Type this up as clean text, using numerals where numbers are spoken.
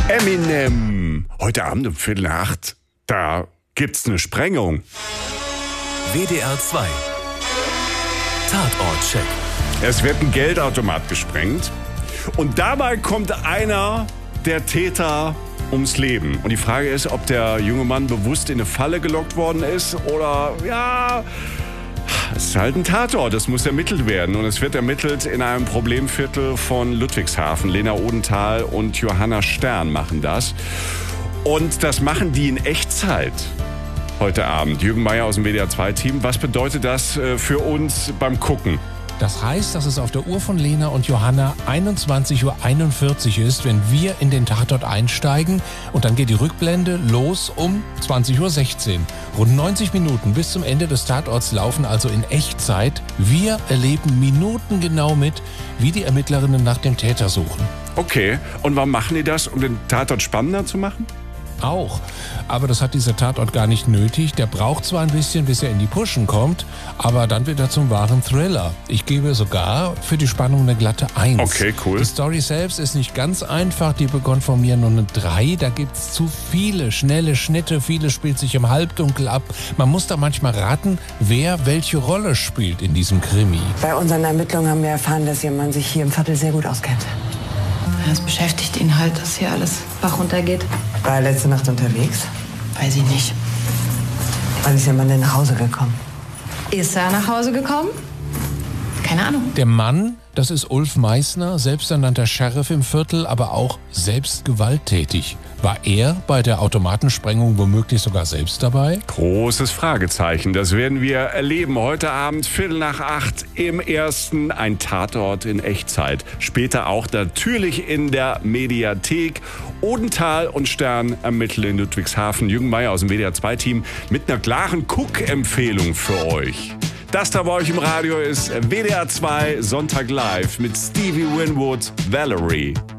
Eminem. Heute Abend um 7:45, da gibt's eine Sprengung. WDR 2 Tatortcheck. Es wird ein Geldautomat gesprengt und dabei kommt einer der Täter ums Leben. Und die Frage ist, ob der junge Mann bewusst in eine Falle gelockt worden ist oder, ja, es ist halt ein Tatort, es muss ermittelt werden. Und es wird ermittelt in einem Problemviertel von Ludwigshafen. Lena Odenthal und Johanna Stern machen das. Und das machen die in Echtzeit heute Abend. Jürgen Meier aus dem WDR 2-Team. Was bedeutet das für uns beim Gucken? Das heißt, dass es auf der Uhr von Lena und Johanna 21:41 Uhr ist, wenn wir in den Tatort einsteigen. Und dann geht die Rückblende los um 20:16 Uhr. Rund 90 Minuten bis zum Ende des Tatorts laufen also in Echtzeit. Wir erleben minutengenau mit, wie die Ermittlerinnen nach dem Täter suchen. Okay, und warum machen die das, um den Tatort spannender zu machen? Auch. Aber das hat dieser Tatort gar nicht nötig. Der braucht zwar ein bisschen, bis er in die Puschen kommt, aber dann wird er zum wahren Thriller. Ich gebe sogar für die Spannung eine glatte 1. Okay, cool. Die Story selbst ist nicht ganz einfach. Die bekommt von mir nur eine 3. Da gibt's zu viele schnelle Schnitte. Vieles spielt sich im Halbdunkel ab. Man muss da manchmal raten, wer welche Rolle spielt in diesem Krimi. Bei unseren Ermittlungen haben wir erfahren, dass Ihr Mann sich hier im Viertel sehr gut auskennt. Es beschäftigt ihn halt, dass hier alles Bach runtergeht. War er letzte Nacht unterwegs? Weiß ich nicht. Wann ist Ihr Mann denn nach Hause gekommen? Ist er nach Hause gekommen? Keine Ahnung. Der Mann, das ist Ulf Meissner, selbsternannter Sheriff im Viertel, aber auch selbst gewalttätig. War er bei der Automatensprengung womöglich sogar selbst dabei? Großes Fragezeichen. Das werden wir erleben. Heute Abend 7:45 im Ersten, ein Tatort in Echtzeit. Später auch natürlich in der Mediathek. Odenthal und Stern ermitteln in Ludwigshafen. Jürgen Meier aus dem WDR 2-Team mit einer klaren Guck-Empfehlung für euch. Das da bei euch im Radio ist WDR 2 Sonntag live mit Stevie Winwood, Valerie.